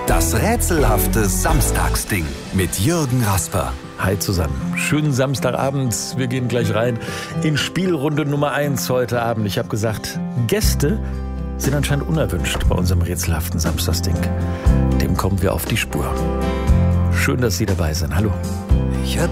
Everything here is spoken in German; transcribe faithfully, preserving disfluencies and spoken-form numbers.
Das rätselhafte Samstagsding mit Jürgen Rasper. Hi zusammen. Schönen Samstagabend. Wir gehen gleich rein in Spielrunde Nummer eins heute Abend. Ich habe gesagt, Gäste sind anscheinend unerwünscht bei unserem rätselhaften Samstagsding. Dem kommen wir auf die Spur. Schön, dass Sie dabei sind. Hallo. Ich